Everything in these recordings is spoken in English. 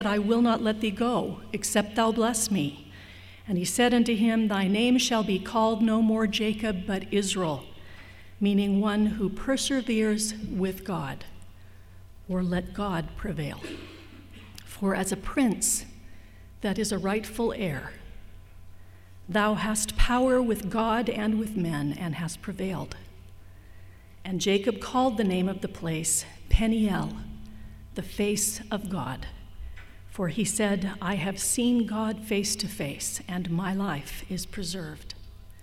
I will not let thee go, except thou bless me. And he said unto him, Thy name shall be called no more Jacob, but Israel, meaning one who perseveres with God, or let God prevail. For as a prince that is a rightful heir, thou hast power with God and with men, and hast prevailed. And Jacob called the name of the place Peniel, the face of God. For he said, I have seen God face to face, and my life is preserved.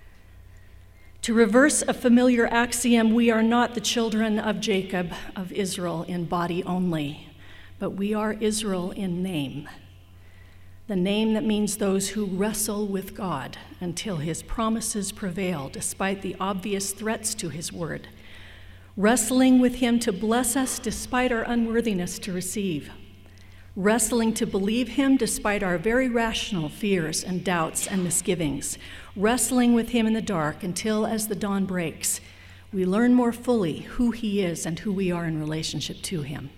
To reverse a familiar axiom, we are not the children of Jacob, of Israel, in body only, but we are Israel in name. The name that means those who wrestle with God until his promises prevail, despite the obvious threats to his word, wrestling with him to bless us despite our unworthiness to receive, wrestling to believe him despite our very rational fears and doubts and misgivings, wrestling with him in the dark until, as the dawn breaks, we learn more fully who he is and who we are in relationship to him.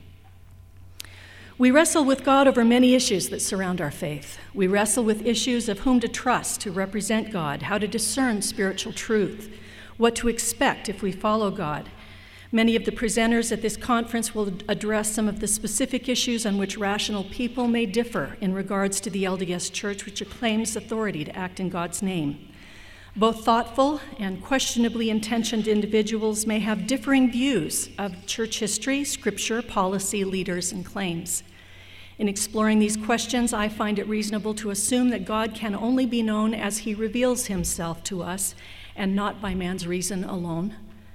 We wrestle with God over many issues that surround our faith. We wrestle with issues of whom to trust to represent God, how to discern spiritual truth, what to expect if we follow God. Many of the presenters at this conference will address some of the specific issues on which rational people may differ in regards to the LDS Church, which claims authority to act in God's name. Both thoughtful and questionably intentioned individuals may have differing views of church history, scripture, policy, leaders, and claims. In exploring these questions, I find it reasonable to assume that God can only be known as he reveals himself to us, and not by man's reason alone.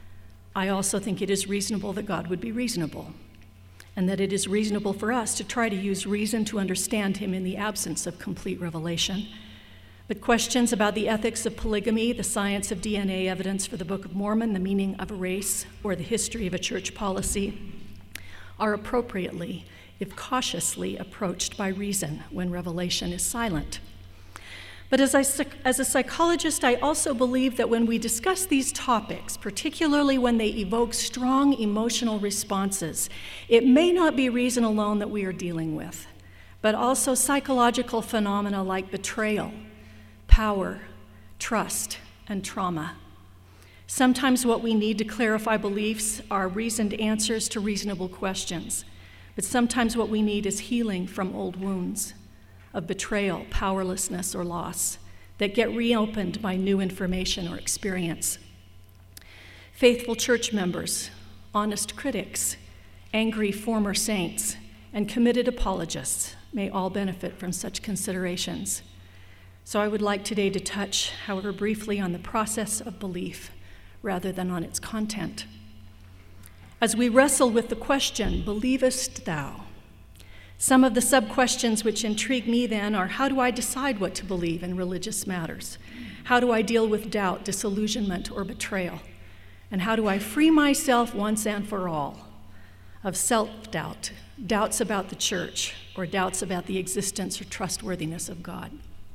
I also think it is reasonable that God would be reasonable, and that it is reasonable for us to try to use reason to understand him in the absence of complete revelation. But questions about the ethics of polygamy, the science of DNA evidence for the Book of Mormon, the meaning of a race, or the history of a church policy are appropriately, if cautiously, approached by reason when revelation is silent. But as a psychologist, I also believe that when we discuss these topics, particularly when they evoke strong emotional responses, it may not be reason alone that we are dealing with, but also psychological phenomena like betrayal, power, trust, and trauma. Sometimes what we need to clarify beliefs are reasoned answers to reasonable questions, but sometimes what we need is healing from old wounds of betrayal, powerlessness, or loss that get reopened by new information or experience. Faithful church members, honest critics, angry former saints, and committed apologists may all benefit from such considerations. So I would like today to touch, however briefly, on the process of belief rather than on its content. As we wrestle with the question, believest thou? Some of the sub-questions which intrigue me then are, how do I decide what to believe in religious matters? How do I deal with doubt, disillusionment, or betrayal? And how do I free myself once and for all of self-doubt, doubts about the church, or doubts about the existence or trustworthiness of God?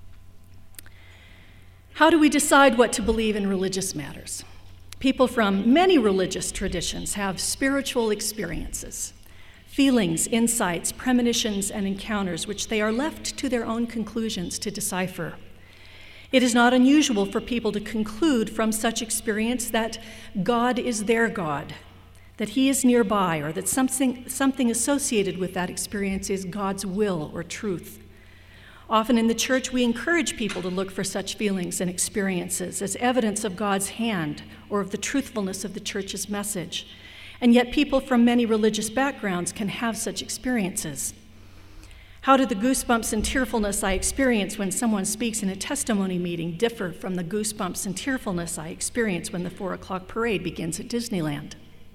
How do we decide what to believe in religious matters? People from many religious traditions have spiritual experiences, feelings, insights, premonitions, and encounters which they are left to their own conclusions to decipher. It is not unusual for people to conclude from such experience that God is their God, that he is nearby, or that something associated with that experience is God's will or truth. Often in the church, we encourage people to look for such feelings and experiences as evidence of God's hand or of the truthfulness of the church's message. And yet people from many religious backgrounds can have such experiences. How do the goosebumps and tearfulness I experience when someone speaks in a testimony meeting differ from the goosebumps and tearfulness I experience when the 4 o'clock parade begins at Disneyland?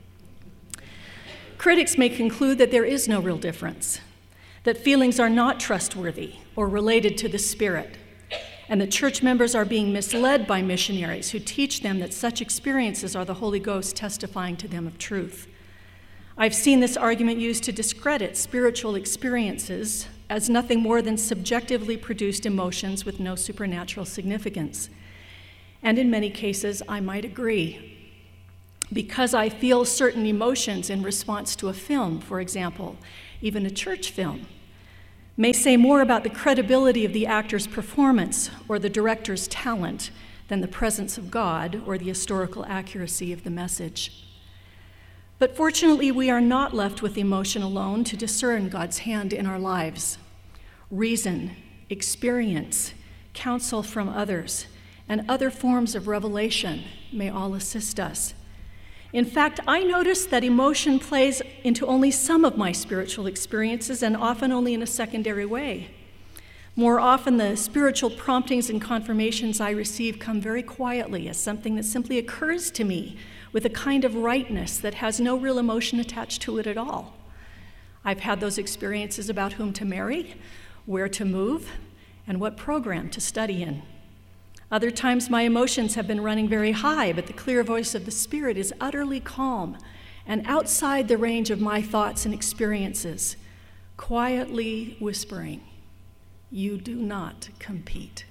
Critics may conclude that there is no real difference, that feelings are not trustworthy or related to the Spirit, and that church members are being misled by missionaries who teach them that such experiences are the Holy Ghost testifying to them of truth. I've seen this argument used to discredit spiritual experiences as nothing more than subjectively produced emotions with no supernatural significance. And in many cases, I might agree. Because I feel certain emotions in response to a film, for example, even a church film, may say more about the credibility of the actor's performance or the director's talent than the presence of God or the historical accuracy of the message. But fortunately, we are not left with emotion alone to discern God's hand in our lives. Reason, experience, counsel from others, and other forms of revelation may all assist us. In fact, I noticed that emotion plays into only some of my spiritual experiences, and often only in a secondary way. More often, the spiritual promptings and confirmations I receive come very quietly as something that simply occurs to me with a kind of rightness that has no real emotion attached to it at all. I've had those experiences about whom to marry, where to move, and what program to study in. Other times my emotions have been running very high, but the clear voice of the Spirit is utterly calm and outside the range of my thoughts and experiences, quietly whispering, "You do not compete."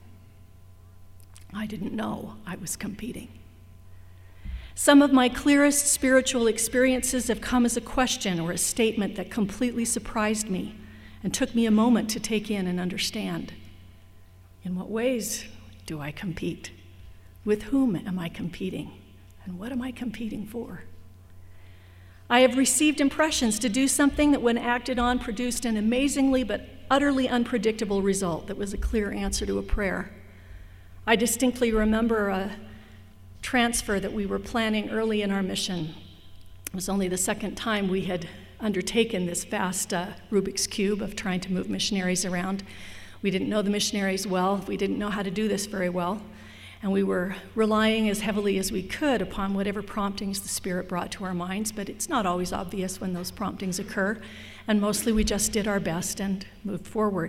I didn't know I was competing. Some of my clearest spiritual experiences have come as a question or a statement that completely surprised me and took me a moment to take in and understand. In what ways do I compete? With whom am I competing? And what am I competing for? I have received impressions to do something that, when acted on, produced an amazingly but utterly unpredictable result that was a clear answer to a prayer. I distinctly remember a transfer that we were planning early in our mission. It was only the second time we had undertaken this vast Rubik's Cube of trying to move missionaries around. We didn't know the missionaries well. We didn't know how to do this very well. And we were relying as heavily as we could upon whatever promptings the Spirit brought to our minds, but it's not always obvious when those promptings occur. And mostly we just did our best and moved forward.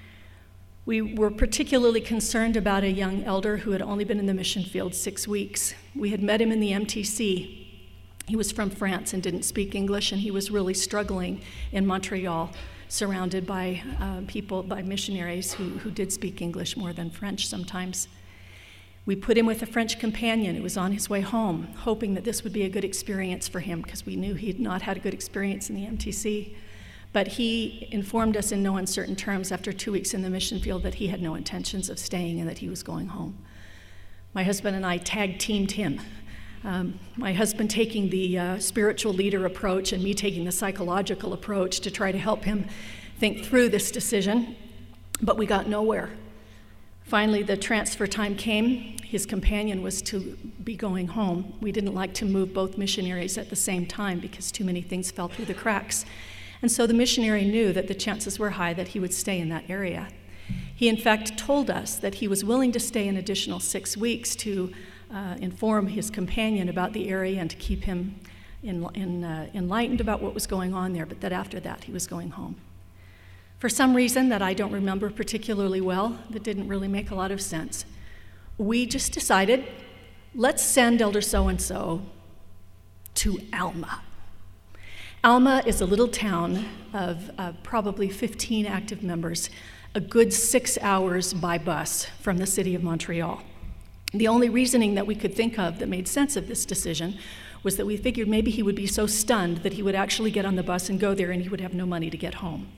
We were particularly concerned about a young elder who had only been in the mission field 6 weeks. We had met him in the MTC. He was from France and didn't speak English, and he was really struggling in Montreal, surrounded by by missionaries who did speak English more than French sometimes. We put him with a French companion who was on his way home, hoping that this would be a good experience for him because we knew he had not had a good experience in the MTC. But he informed us in no uncertain terms after 2 weeks in the mission field that he had no intentions of staying and that he was going home. My husband and I tag-teamed him. My husband taking the spiritual leader approach and me taking the psychological approach to try to help him think through this decision, but we got nowhere. Finally, the transfer time came. His companion was to be going home. We didn't like to move both missionaries at the same time because too many things fell through the cracks. And so the missionary knew that the chances were high that he would stay in that area. He, in fact, told us that he was willing to stay an additional 6 weeks to inform his companion about the area and to keep him enlightened about what was going on there, but that after that he was going home. For some reason that I don't remember particularly well, that didn't really make a lot of sense, we just decided, let's send Elder so-and-so to Alma. Alma is a little town of probably 15 active members, a good 6 hours by bus from the city of Montreal. The only reasoning that we could think of that made sense of this decision was that we figured maybe he would be so stunned that he would actually get on the bus and go there and he would have no money to get home.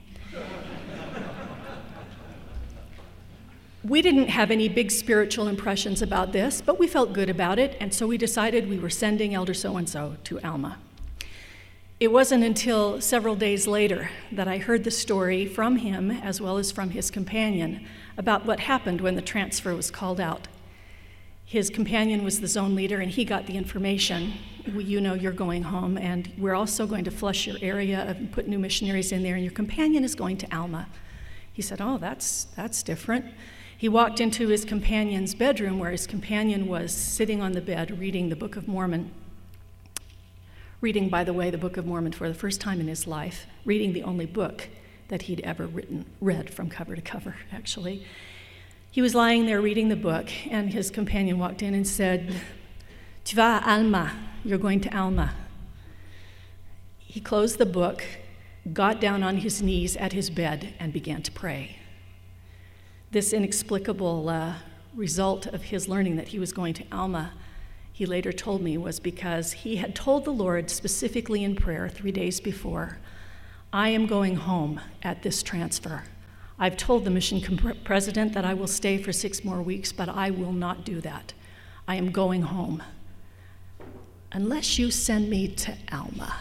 We didn't have any big spiritual impressions about this, but we felt good about it, and so we decided we were sending Elder so-and-so to Alma. It wasn't until several days later that I heard the story from him as well as from his companion about what happened when the transfer was called out. His companion was the zone leader, and he got the information. You know you're going home, and we're also going to flush your area and put new missionaries in there, and your companion is going to Alma. He said, oh, that's different. He walked into his companion's bedroom where his companion was sitting on the bed reading the Book of Mormon. Reading, by the way, the Book of Mormon for the first time in his life, reading the only book that he'd ever read from cover to cover, actually. He was lying there reading the book, and his companion walked in and said, Tu vas à Alma, you're going to Alma. He closed the book, got down on his knees at his bed, and began to pray. This inexplicable result of his learning that he was going to Alma, he later told me, was because he had told the Lord specifically in prayer 3 days before, I am going home at this transfer. I've told the mission president that I will stay for 6 more weeks, but I will not do that. I am going home. Unless you send me to Alma.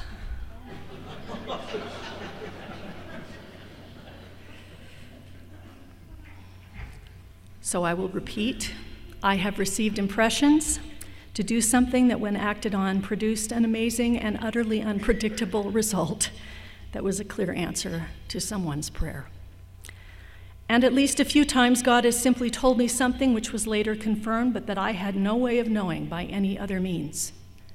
So I will repeat, I have received impressions to do something that when acted on produced an amazing and utterly unpredictable result that was a clear answer to someone's prayer. And at least a few times God has simply told me something which was later confirmed, but that I had no way of knowing by any other means.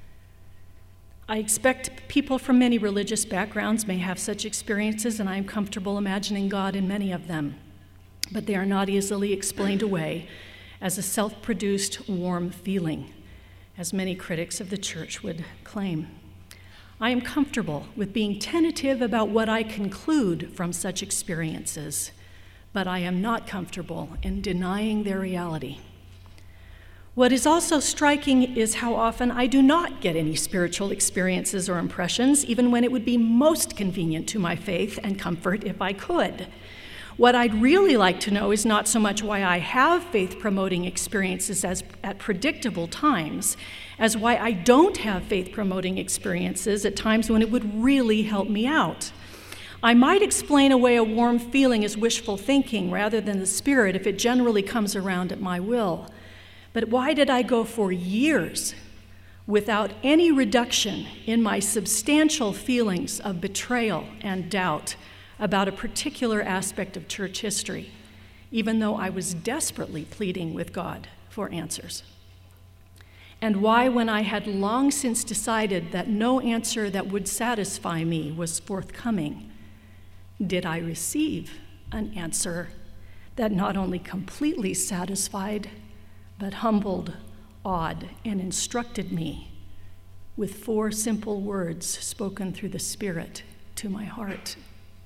I expect people from many religious backgrounds may have such experiences, and I am comfortable imagining God in many of them, but they are not easily explained away as a self-produced warm feeling, as many critics of the church would claim. I am comfortable with being tentative about what I conclude from such experiences, but I am not comfortable in denying their reality. What is also striking is how often I do not get any spiritual experiences or impressions, even when it would be most convenient to my faith and comfort if I could. What I'd really like to know is not so much why I have faith-promoting experiences at predictable times, as why I don't have faith-promoting experiences at times when it would really help me out. I might explain away a warm feeling as wishful thinking rather than the Spirit if it generally comes around at my will. But why did I go for years without any reduction in my substantial feelings of betrayal and doubt about a particular aspect of church history, even though I was desperately pleading with God for answers? And why, when I had long since decided that no answer that would satisfy me was forthcoming, did I receive an answer that not only completely satisfied, but humbled, awed, and instructed me with 4 simple words spoken through the Spirit to my heart?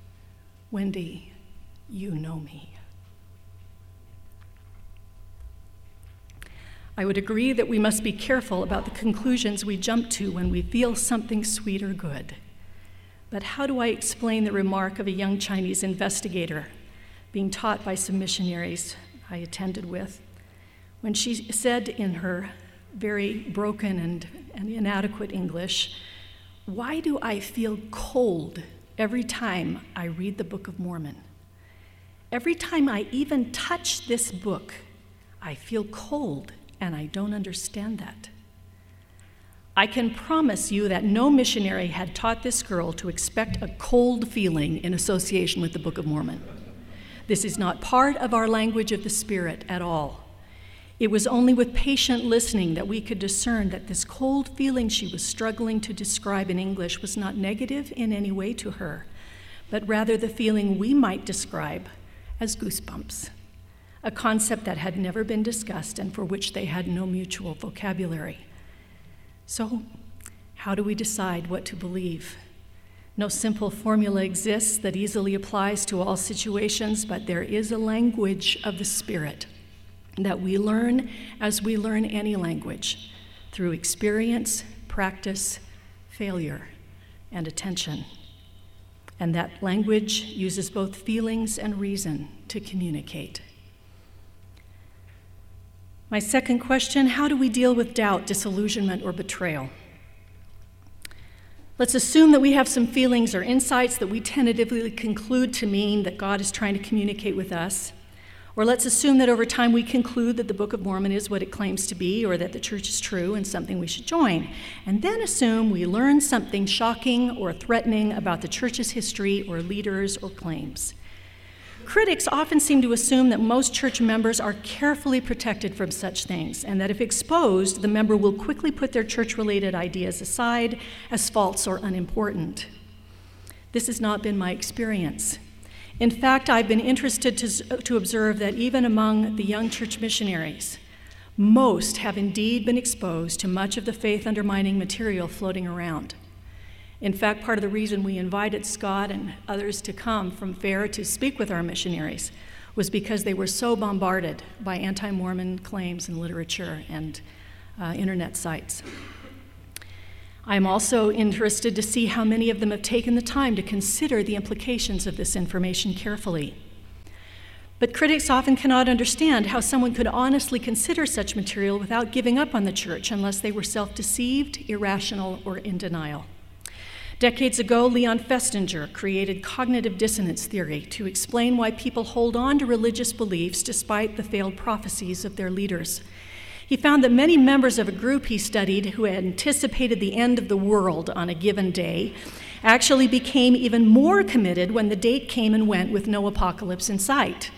Wendy, you know me. I would agree that we must be careful about the conclusions we jump to when we feel something sweet or good. But how do I explain the remark of a young Chinese investigator being taught by some missionaries I attended with, when she said in her very broken and inadequate English, "Why do I feel cold every time I read the Book of Mormon? Every time I even touch this book, I feel cold, and I don't understand that." I can promise you that no missionary had taught this girl to expect a cold feeling in association with the Book of Mormon. This is not part of our language of the Spirit at all. It was only with patient listening that we could discern that this cold feeling she was struggling to describe in English was not negative in any way to her, but rather the feeling we might describe as goosebumps, a concept that had never been discussed and for which they had no mutual vocabulary. So, how do we decide what to believe? No simple formula exists that easily applies to all situations, but there is a language of the Spirit that we learn as we learn any language, through experience, practice, failure, and attention. And that language uses both feelings and reason to communicate. My second question, how do we deal with doubt, disillusionment, or betrayal? Let's assume that we have some feelings or insights that we tentatively conclude to mean that God is trying to communicate with us. Or let's assume that over time we conclude that the Book of Mormon is what it claims to be, or that the church is true and something we should join. And then assume we learn something shocking or threatening about the church's history or leaders or claims. Critics often seem to assume that most church members are carefully protected from such things, and that if exposed, the member will quickly put their church-related ideas aside as false or unimportant. This has not been my experience. In fact, I've been interested to observe that even among the young church missionaries, most have indeed been exposed to much of the faith-undermining material floating around. In fact, part of the reason we invited Scott and others to come from FAIR to speak with our missionaries was because they were so bombarded by anti-Mormon claims and literature and internet sites. I'm also interested to see how many of them have taken the time to consider the implications of this information carefully. But critics often cannot understand how someone could honestly consider such material without giving up on the church unless they were self-deceived, irrational, or in denial. Decades ago, Leon Festinger created cognitive dissonance theory to explain why people hold on to religious beliefs despite the failed prophecies of their leaders. He found that many members of a group he studied who had anticipated the end of the world on a given day actually became even more committed when the date came and went with no apocalypse in sight.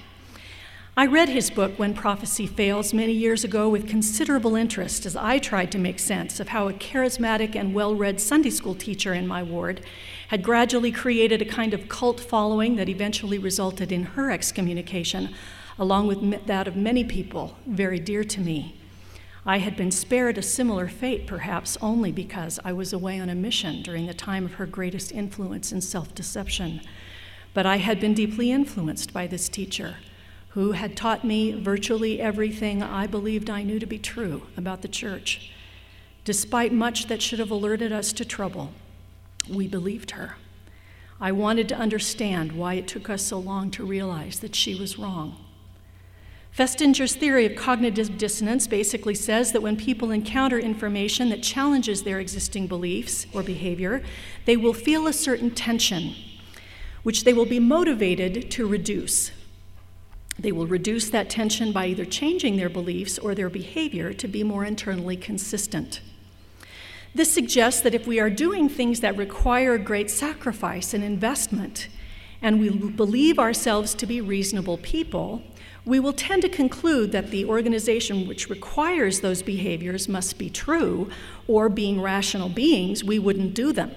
I read his book, When Prophecy Fails, many years ago with considerable interest as I tried to make sense of how a charismatic and well-read Sunday school teacher in my ward had gradually created a kind of cult following that eventually resulted in her excommunication, along with that of many people very dear to me. I had been spared a similar fate, perhaps only because I was away on a mission during the time of her greatest influence and self-deception. But I had been deeply influenced by this teacher, who had taught me virtually everything I believed I knew to be true about the church. Despite much that should have alerted us to trouble, we believed her. I wanted to understand why it took us so long to realize that she was wrong. Festinger's theory of cognitive dissonance basically says that when people encounter information that challenges their existing beliefs or behavior, they will feel a certain tension, which they will be motivated to reduce. They will reduce that tension by either changing their beliefs or their behavior to be more internally consistent. This suggests that if we are doing things that require great sacrifice and investment, and we believe ourselves to be reasonable people, we will tend to conclude that the organization which requires those behaviors must be true, or being rational beings, we wouldn't do them.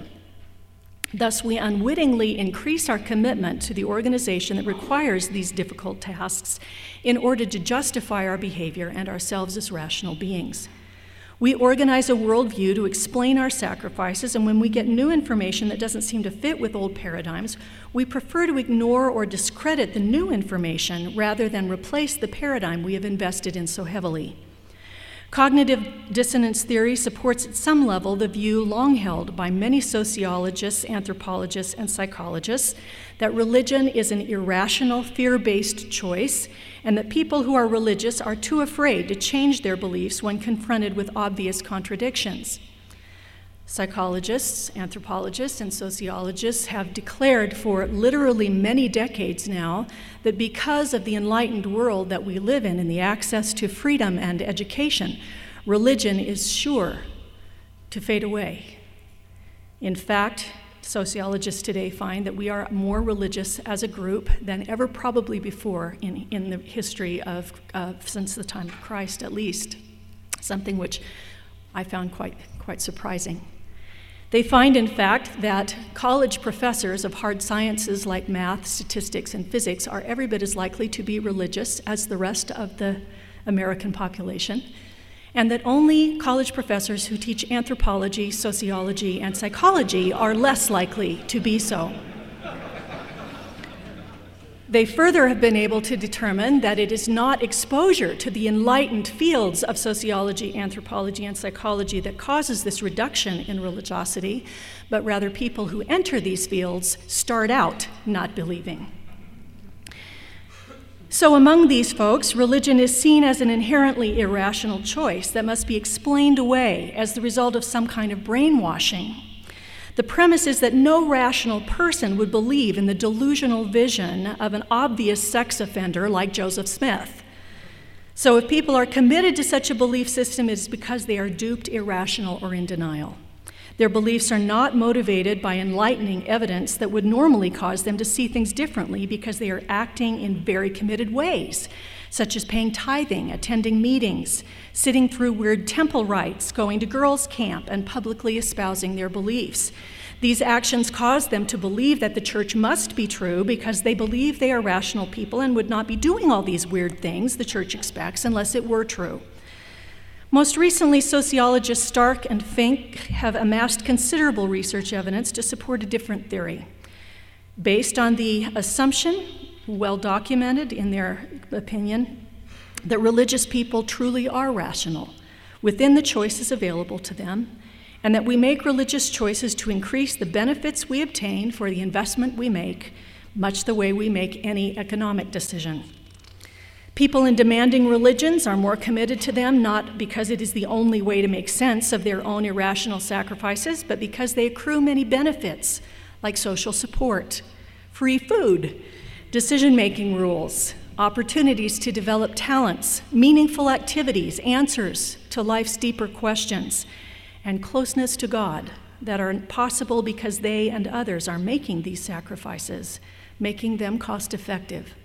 Thus, we unwittingly increase our commitment to the organization that requires these difficult tasks in order to justify our behavior and ourselves as rational beings. We organize a worldview to explain our sacrifices, and when we get new information that doesn't seem to fit with old paradigms, we prefer to ignore or discredit the new information rather than replace the paradigm we have invested in so heavily. Cognitive dissonance theory supports at some level the view long held by many sociologists, anthropologists, and psychologists that religion is an irrational, fear-based choice, and that people who are religious are too afraid to change their beliefs when confronted with obvious contradictions. Psychologists, anthropologists, and sociologists have declared for literally many decades now that because of the enlightened world that we live in and the access to freedom and education, religion is sure to fade away. In fact, sociologists today find that we are more religious as a group than ever probably before in the history of since the time of Christ, at least, something which I found quite surprising. They find, in fact, that college professors of hard sciences like math, statistics, and physics are every bit as likely to be religious as the rest of the American population, and that only college professors who teach anthropology, sociology, and psychology are less likely to be so. They further have been able to determine that it is not exposure to the enlightened fields of sociology, anthropology, and psychology that causes this reduction in religiosity, but rather people who enter these fields start out not believing. So among these folks, religion is seen as an inherently irrational choice that must be explained away as the result of some kind of brainwashing. The premise is that no rational person would believe in the delusional vision of an obvious sex offender like Joseph Smith. So if people are committed to such a belief system, it is because they are duped, irrational, or in denial. Their beliefs are not motivated by enlightening evidence that would normally cause them to see things differently because they are acting in very committed ways, such as paying tithing, attending meetings, sitting through weird temple rites, going to girls' camp, and publicly espousing their beliefs. These actions cause them to believe that the church must be true because they believe they are rational people and would not be doing all these weird things the church expects unless it were true. Most recently, sociologists Stark and Fink have amassed considerable research evidence to support a different theory. Based on the assumption, well documented in their opinion, that religious people truly are rational within the choices available to them, and that we make religious choices to increase the benefits we obtain for the investment we make, much the way we make any economic decision. People in demanding religions are more committed to them not because it is the only way to make sense of their own irrational sacrifices, but because they accrue many benefits like social support, free food, decision-making rules, opportunities to develop talents, meaningful activities, answers to life's deeper questions, and closeness to God that are possible because they and others are making these sacrifices, making them cost-effective.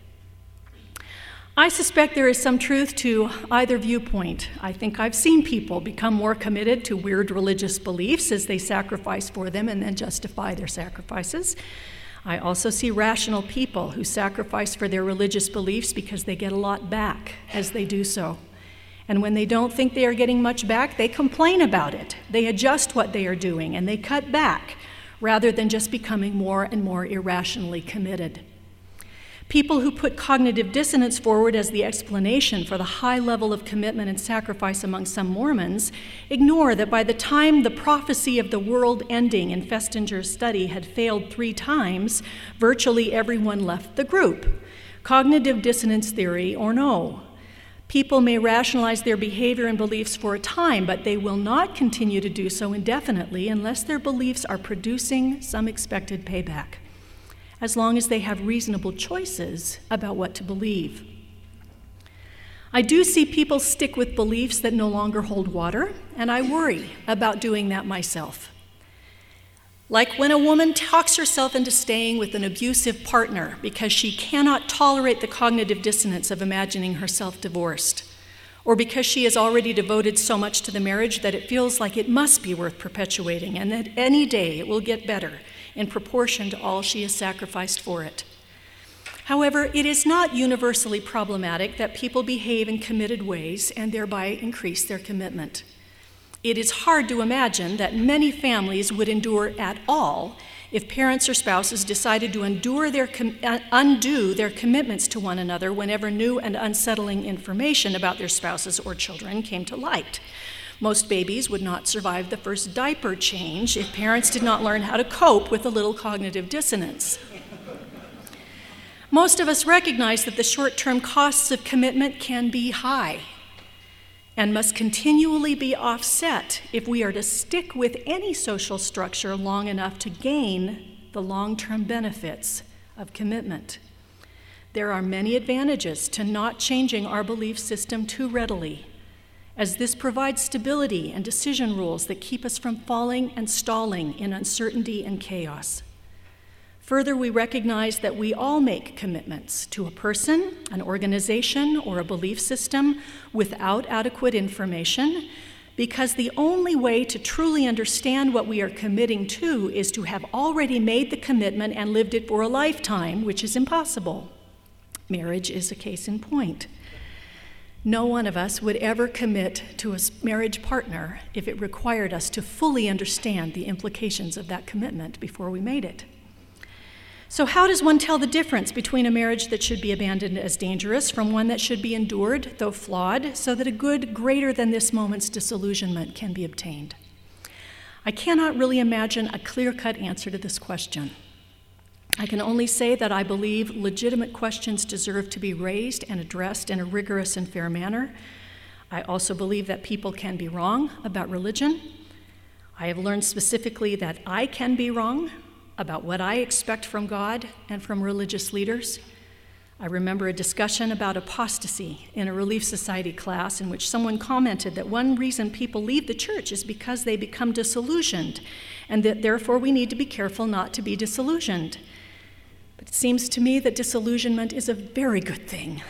I suspect there is some truth to either viewpoint. I think I've seen people become more committed to weird religious beliefs as they sacrifice for them and then justify their sacrifices. I also see rational people who sacrifice for their religious beliefs because they get a lot back as they do so. And when they don't think they are getting much back, they complain about it. They adjust what they are doing and they cut back rather than just becoming more and more irrationally committed. People who put cognitive dissonance forward as the explanation for the high level of commitment and sacrifice among some Mormons ignore that by the time the prophecy of the world ending in Festinger's study had failed 3 times, virtually everyone left the group. Cognitive dissonance theory or no. People may rationalize their behavior and beliefs for a time, but they will not continue to do so indefinitely unless their beliefs are producing some expected payback, as long as they have reasonable choices about what to believe. I do see people stick with beliefs that no longer hold water, and I worry about doing that myself. Like when a woman talks herself into staying with an abusive partner because she cannot tolerate the cognitive dissonance of imagining herself divorced, or because she has already devoted so much to the marriage that it feels like it must be worth perpetuating and that any day it will get better in proportion to all she has sacrificed for it. However, it is not universally problematic that people behave in committed ways and thereby increase their commitment. It is hard to imagine that many families would endure at all if parents or spouses decided to undo their commitments to one another whenever new and unsettling information about their spouses or children came to light. Most babies would not survive the first diaper change if parents did not learn how to cope with a little cognitive dissonance. Most of us recognize that the short-term costs of commitment can be high and must continually be offset if we are to stick with any social structure long enough to gain the long-term benefits of commitment. There are many advantages to not changing our belief system too readily, as this provides stability and decision rules that keep us from falling and stalling in uncertainty and chaos. Further, we recognize that we all make commitments to a person, an organization, or a belief system without adequate information, because the only way to truly understand what we are committing to is to have already made the commitment and lived it for a lifetime, which is impossible. Marriage is a case in point. No one of us would ever commit to a marriage partner if it required us to fully understand the implications of that commitment before we made it. So how does one tell the difference between a marriage that should be abandoned as dangerous from one that should be endured, though flawed, so that a good greater than this moment's disillusionment can be obtained? I cannot really imagine a clear-cut answer to this question. I can only say that I believe legitimate questions deserve to be raised and addressed in a rigorous and fair manner. I also believe that people can be wrong about religion. I have learned specifically that I can be wrong about what I expect from God and from religious leaders. I remember a discussion about apostasy in a Relief Society class in which someone commented that one reason people leave the church is because they become disillusioned, and that therefore we need to be careful not to be disillusioned. But it seems to me that disillusionment is a very good thing.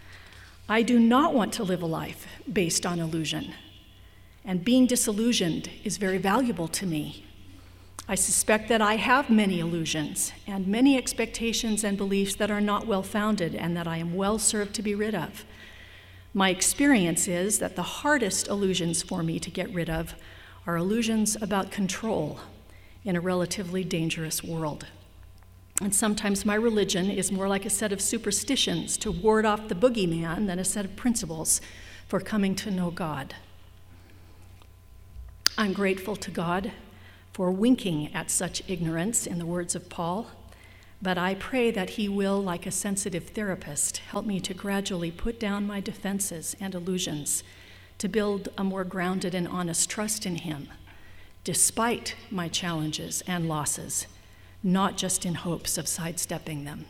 I do not want to live a life based on illusion, and being disillusioned is very valuable to me. I suspect that I have many illusions and many expectations and beliefs that are not well-founded and that I am well-served to be rid of. My experience is that the hardest illusions for me to get rid of are illusions about control in a relatively dangerous world. And sometimes my religion is more like a set of superstitions to ward off the boogeyman than a set of principles for coming to know God. I'm grateful to God for winking at such ignorance, in the words of Paul, but I pray that he will, like a sensitive therapist, help me to gradually put down my defenses and illusions to build a more grounded and honest trust in him, despite my challenges and losses, not just in hopes of sidestepping them.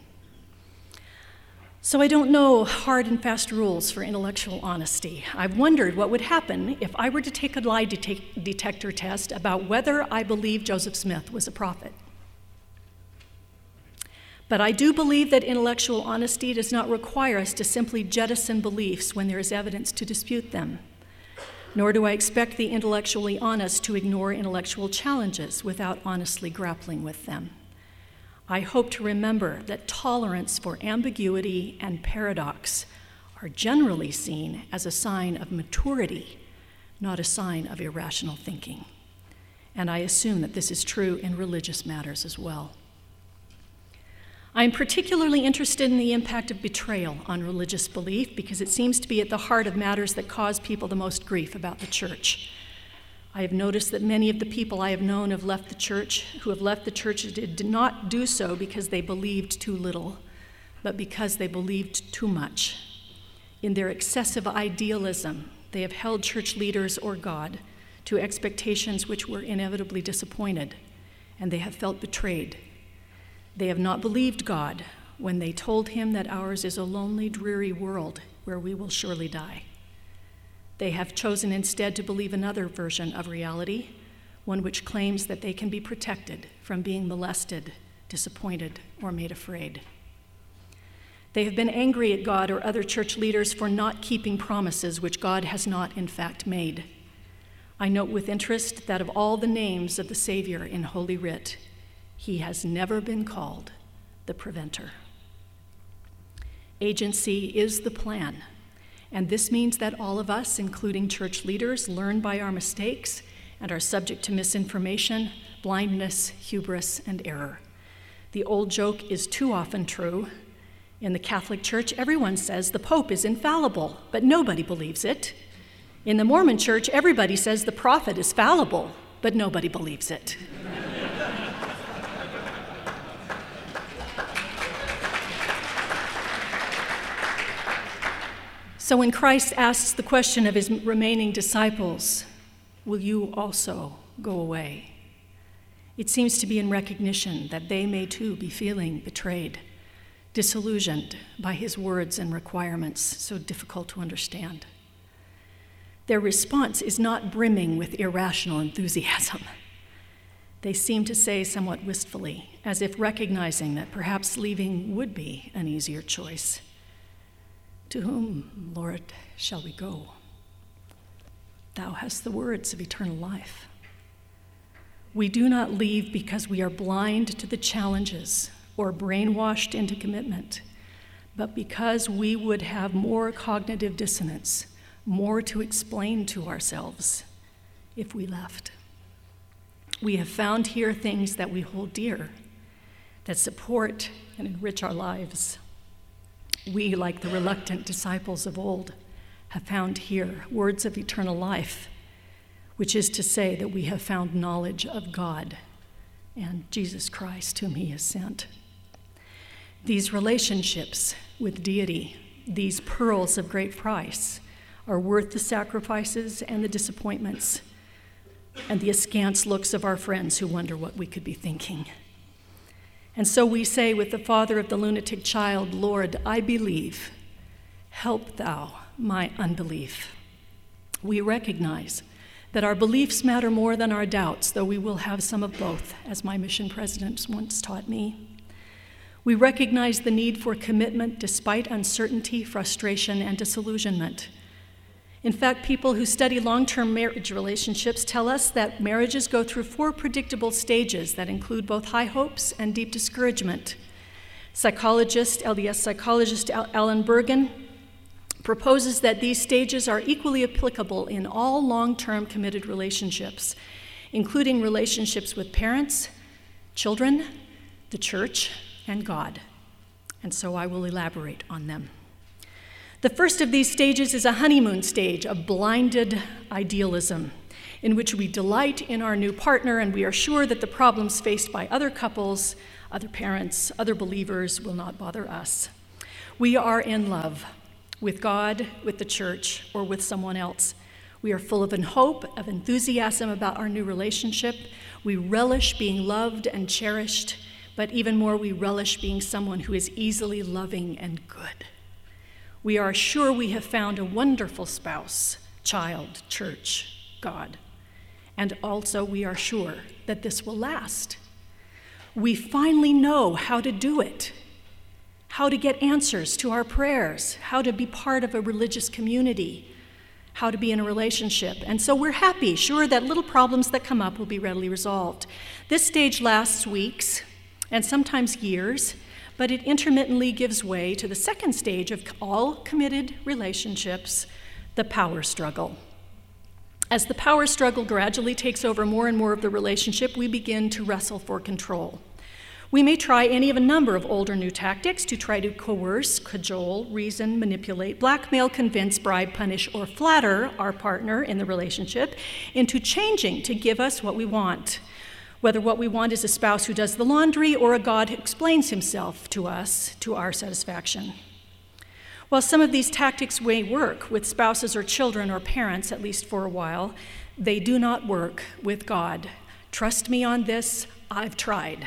So I don't know hard and fast rules for intellectual honesty. I've wondered what would happen if I were to take a lie detector test about whether I believe Joseph Smith was a prophet. But I do believe that intellectual honesty does not require us to simply jettison beliefs when there is evidence to dispute them. Nor do I expect the intellectually honest to ignore intellectual challenges without honestly grappling with them. I hope to remember that tolerance for ambiguity and paradox are generally seen as a sign of maturity, not a sign of irrational thinking. And I assume that this is true in religious matters as well. I'm particularly interested in the impact of betrayal on religious belief because it seems to be at the heart of matters that cause people the most grief about the church. I have noticed that many of the people I have known who have left the church did not do so because they believed too little, but because they believed too much. In their excessive idealism, they have held church leaders or God to expectations which were inevitably disappointed, and they have felt betrayed. They have not believed God when they told him that ours is a lonely, dreary world where we will surely die. They have chosen instead to believe another version of reality, one which claims that they can be protected from being molested, disappointed, or made afraid. They have been angry at God or other church leaders for not keeping promises which God has not, in fact, made. I note with interest that of all the names of the Savior in Holy Writ, he has never been called the preventer. Agency is the plan. And this means that all of us, including church leaders, learn by our mistakes and are subject to misinformation, blindness, hubris, and error. The old joke is too often true. In the Catholic Church, everyone says the Pope is infallible, but nobody believes it. In the Mormon Church, everybody says the prophet is fallible, but nobody believes it. So when Christ asks the question of his remaining disciples, will you also go away? It seems to be in recognition that they may too be feeling betrayed, disillusioned by his words and requirements so difficult to understand. Their response is not brimming with irrational enthusiasm. They seem to say somewhat wistfully, as if recognizing that perhaps leaving would be an easier choice. To whom, Lord, shall we go? Thou hast the words of eternal life. We do not leave because we are blind to the challenges or brainwashed into commitment, but because we would have more cognitive dissonance, more to explain to ourselves if we left. We have found here things that we hold dear, that support and enrich our lives. We, like the reluctant disciples of old, have found here words of eternal life, which is to say that we have found knowledge of God and Jesus Christ, whom he has sent. These relationships with deity, these pearls of great price, are worth the sacrifices and the disappointments and the askance looks of our friends who wonder what we could be thinking. And so we say with the father of the lunatic child, Lord, I believe, help thou my unbelief. We recognize that our beliefs matter more than our doubts, though we will have some of both, as my mission president once taught me. We recognize the need for commitment despite uncertainty, frustration, and disillusionment. In fact, people who study long-term marriage relationships tell us that marriages go through 4 predictable stages that include both high hopes and deep discouragement. LDS psychologist Alan Bergen proposes that these stages are equally applicable in all long-term committed relationships, including relationships with parents, children, the church, and God. And so I will elaborate on them. The first of these stages is a honeymoon stage of blinded idealism. in which we delight in our new partner and we are sure that the problems faced by other couples, other parents, other believers will not bother us. We are in love with God, with the church, or with someone else. We are full of hope, of enthusiasm about our new relationship. We relish being loved and cherished, but even more, we relish being someone who is easily loving and good. We are sure we have found a wonderful spouse, child, church, God. And also we are sure that this will last. We finally know how to do it, how to get answers to our prayers, how to be part of a religious community, how to be in a relationship. And so we're happy, sure that little problems that come up will be readily resolved. This stage lasts weeks and sometimes years, but it intermittently gives way to the second stage of all committed relationships, the power struggle. As the power struggle gradually takes over more and more of the relationship, we begin to wrestle for control. We may try any of a number of old or new tactics to try to coerce, cajole, reason, manipulate, blackmail, convince, bribe, punish, or flatter our partner in the relationship into changing to give us what we want, whether what we want is a spouse who does the laundry or a God who explains himself to us to our satisfaction. While some of these tactics may work with spouses or children or parents, at least for a while, they do not work with God. Trust me on this, I've tried.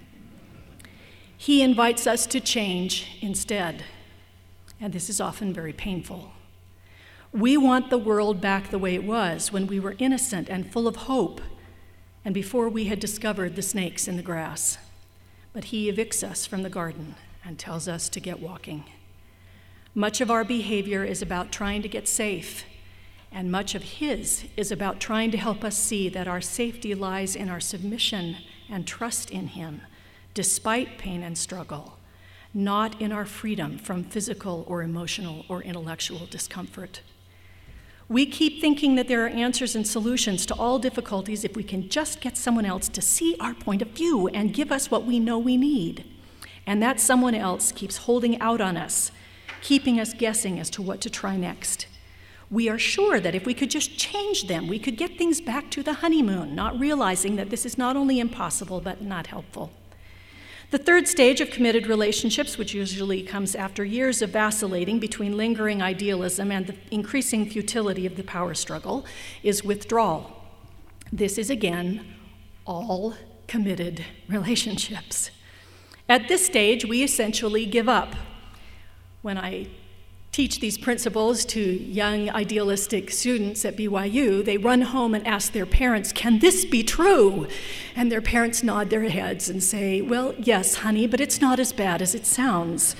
He invites us to change instead, and this is often very painful. We want the world back the way it was when we were innocent and full of hope, and before we had discovered the snakes in the grass. But he evicts us from the garden and tells us to get walking. Much of our behavior is about trying to get safe, and much of his is about trying to help us see that our safety lies in our submission and trust in him, despite pain and struggle, not in our freedom from physical or emotional or intellectual discomfort. We keep thinking that there are answers and solutions to all difficulties if we can just get someone else to see our point of view and give us what we know we need. And that someone else keeps holding out on us, keeping us guessing as to what to try next. We are sure that if we could just change them, we could get things back to the honeymoon, not realizing that this is not only impossible, but not helpful. The third stage of committed relationships, which usually comes after years of vacillating between lingering idealism and the increasing futility of the power struggle, is withdrawal. This is, again, all committed relationships. At this stage, we essentially give up. When I teach these principles to young idealistic students at BYU, they run home and ask their parents, "Can this be true?" And their parents nod their heads and say, "Well, yes, honey, but it's not as bad as it sounds."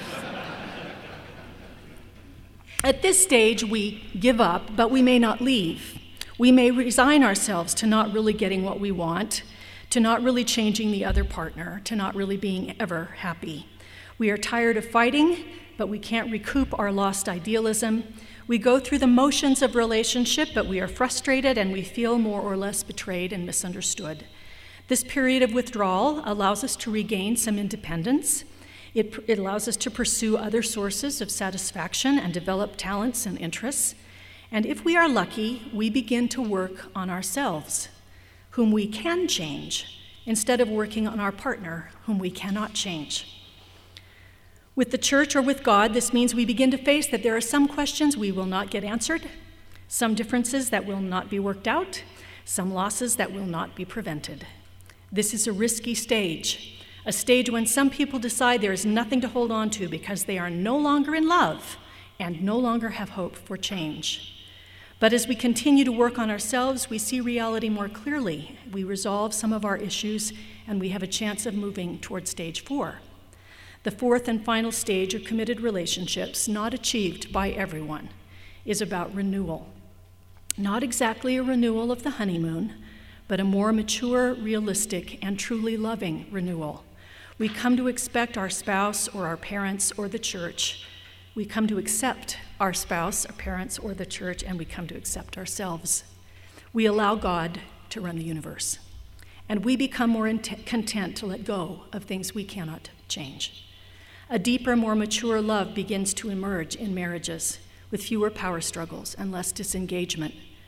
At this stage, we give up, but we may not leave. We may resign ourselves to not really getting what we want, to not really changing the other partner, to not really being ever happy. We are tired of fighting, but we can't recoup our lost idealism. We go through the motions of relationship, but we are frustrated and we feel more or less betrayed and misunderstood. This period of withdrawal allows us to regain some independence. It allows us to pursue other sources of satisfaction and develop talents and interests. And if we are lucky, we begin to work on ourselves, whom we can change, instead of working on our partner, whom we cannot change. With the church or with God, this means we begin to face that there are some questions we will not get answered, some differences that will not be worked out, some losses that will not be prevented. This is a risky stage, a stage when some people decide there is nothing to hold on to because they are no longer in love and no longer have hope for change. But as we continue to work on ourselves, we see reality more clearly. We resolve some of our issues, and we have a chance of moving toward stage 4. The fourth and final stage of committed relationships, not achieved by everyone, is about renewal. Not exactly a renewal of the honeymoon, but a more mature, realistic, and truly loving renewal. We come to expect our spouse or our parents or the church. We come to accept our spouse, our parents, or the church, and we come to accept ourselves. We allow God to run the universe. And we become more content to let go of things we cannot change. A deeper, more mature love begins to emerge in marriages with fewer power struggles and less disengagement.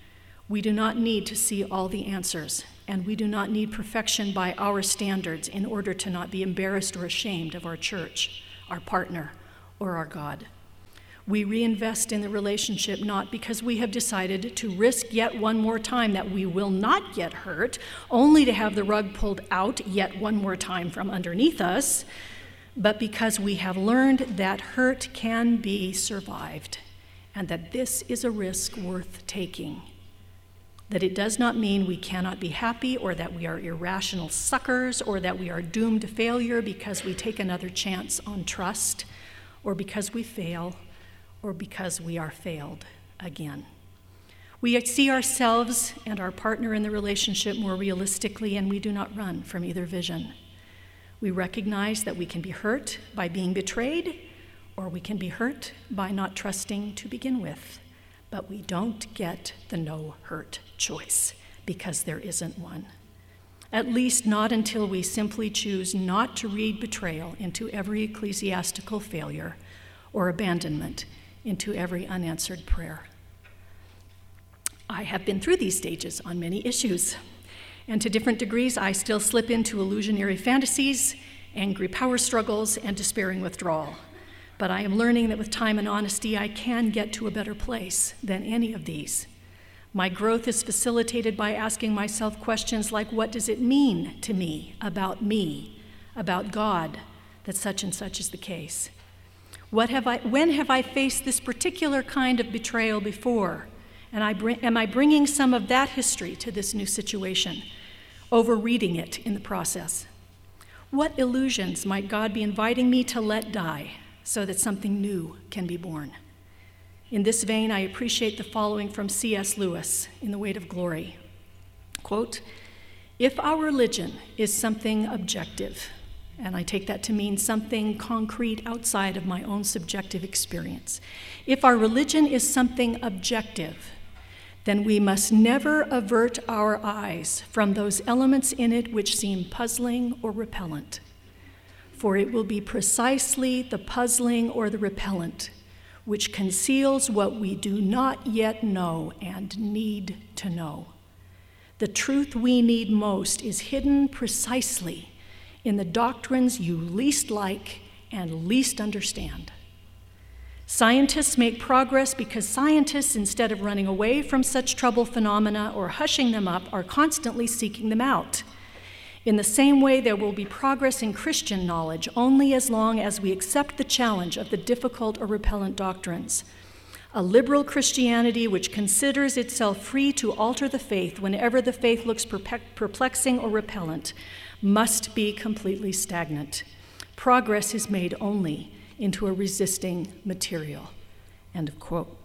We do not need to see all the answers, and we do not need perfection by our standards in order to not be embarrassed or ashamed of our church, our partner, or our God. We reinvest in the relationship not because we have decided to risk yet one more time that we will not get hurt, only to have the rug pulled out yet one more time from underneath us, but because we have learned that hurt can be survived and that this is a risk worth taking. That it does not mean we cannot be happy or that we are irrational suckers or that we are doomed to failure because we take another chance on trust or because we fail or because we are failed again. We see ourselves and our partner in the relationship more realistically, and we do not run from either vision. We recognize that we can be hurt by being betrayed, or we can be hurt by not trusting to begin with. But we don't get the no-hurt choice, because there isn't one. At least not until we simply choose not to read betrayal into every ecclesiastical failure or abandonment into every unanswered prayer. I have been through these stages on many issues, and to different degrees I still slip into illusionary fantasies, angry power struggles, and despairing withdrawal. But I am learning that with time and honesty, I can get to a better place than any of these. My growth is facilitated by asking myself questions like, what does it mean to me, about God, that such and such is the case? When have I faced this particular kind of betrayal before? And am I bringing some of that history to this new situation, overreading it in the process? What illusions might God be inviting me to let die so that something new can be born? In this vein, I appreciate the following from C.S. Lewis in The Weight of Glory. Quote, "If our religion is something objective," and I take that to mean something concrete outside of my own subjective experience, if our religion is something objective, then we must never avert our eyes from those elements in it which seem puzzling or repellent. For it will be precisely the puzzling or the repellent which conceals what we do not yet know and need to know. The truth we need most is hidden precisely in the doctrines you least like and least understand. Scientists make progress because scientists, instead of running away from such trouble phenomena or hushing them up, are constantly seeking them out. In the same way, there will be progress in Christian knowledge only as long as we accept the challenge of the difficult or repellent doctrines. A liberal Christianity which considers itself free to alter the faith whenever the faith looks perplexing or repellent must be completely stagnant. Progress is made only into a resisting material." End of quote.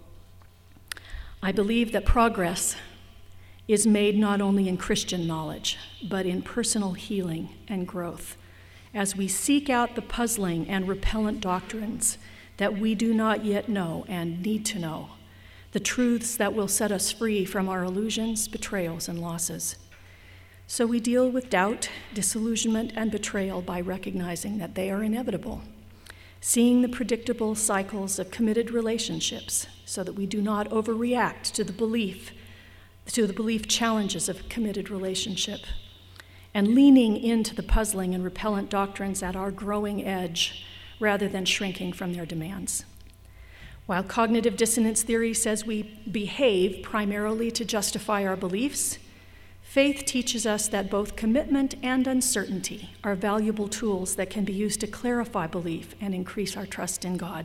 I believe that progress is made not only in Christian knowledge, but in personal healing and growth, as we seek out the puzzling and repellent doctrines that we do not yet know and need to know, the truths that will set us free from our illusions, betrayals, and losses. So we deal with doubt, disillusionment, and betrayal by recognizing that they are inevitable, seeing the predictable cycles of committed relationships so that we do not overreact to the belief challenges of committed relationship, and leaning into the puzzling and repellent doctrines at our growing edge rather than shrinking from their demands. While cognitive dissonance theory says we behave primarily to justify our beliefs, faith teaches us that both commitment and uncertainty are valuable tools that can be used to clarify belief and increase our trust in God.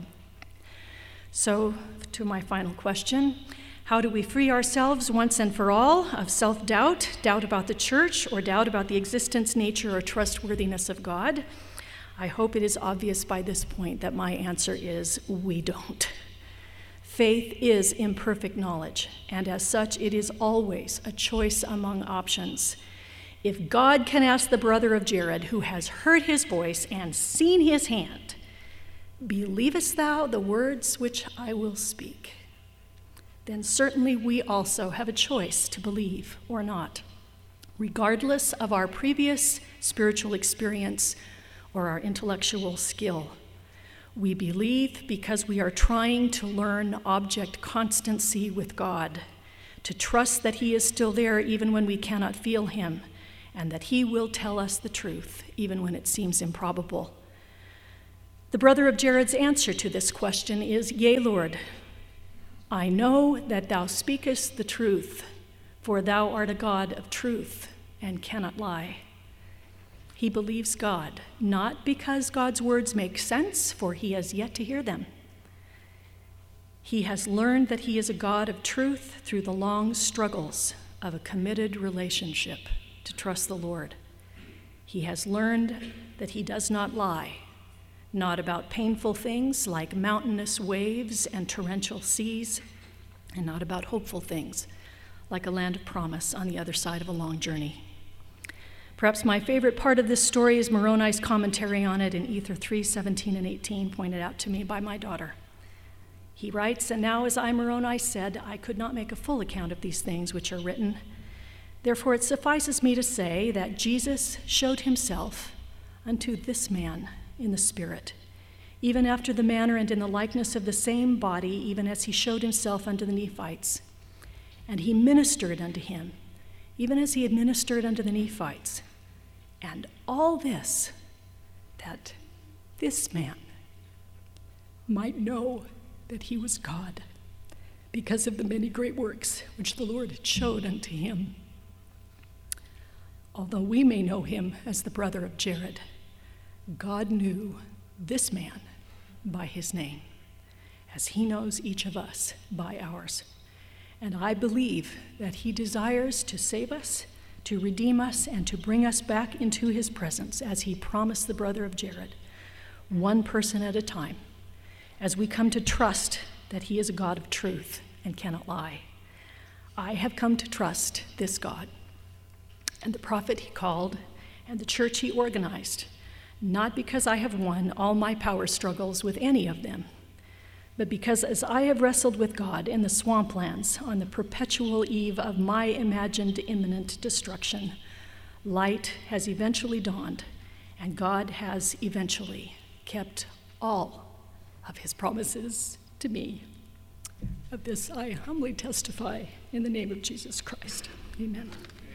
So, to my final question, how do we free ourselves once and for all of self-doubt, doubt about the church, or doubt about the existence, nature, or trustworthiness of God? I hope it is obvious by this point that my answer is we don't. Faith is imperfect knowledge, and as such, it is always a choice among options. If God can ask the brother of Jared, who has heard his voice and seen his hand, "Believest thou the words which I will speak?" then certainly we also have a choice to believe or not, regardless of our previous spiritual experience or our intellectual skill. We believe because we are trying to learn object constancy with God, to trust that he is still there even when we cannot feel him, and that he will tell us the truth even when it seems improbable. The brother of Jared's answer to this question is, "Yea, Lord, I know that thou speakest the truth, for thou art a God of truth and cannot lie." He believes God, not because God's words make sense, for he has yet to hear them. He has learned that he is a God of truth through the long struggles of a committed relationship to trust the Lord. He has learned that he does not lie, not about painful things like mountainous waves and torrential seas, and not about hopeful things like a land of promise on the other side of a long journey. Perhaps my favorite part of this story is Moroni's commentary on it in Ether 3:17 and 18, pointed out to me by my daughter. He writes, "And now as I, Moroni, said, I could not make a full account of these things which are written. Therefore it suffices me to say that Jesus showed himself unto this man in the Spirit, even after the manner and in the likeness of the same body, even as he showed himself unto the Nephites. And he ministered unto him, even as he had ministered unto the Nephites. And all this, that this man might know that he was God, because of the many great works which the Lord had showed unto him. Although we may know him as the brother of Jared, God knew this man by his name, as he knows each of us by ours. And I believe that he desires to save us, to redeem us, and to bring us back into his presence, as he promised the brother of Jared, one person at a time, as we come to trust that he is a God of truth and cannot lie. I have come to trust this God and the prophet he called and the church he organized, not because I have won all my power struggles with any of them, but because as I have wrestled with God in the swamplands on the perpetual eve of my imagined imminent destruction, light has eventually dawned, and God has eventually kept all of his promises to me. Of this I humbly testify in the name of Jesus Christ. Amen.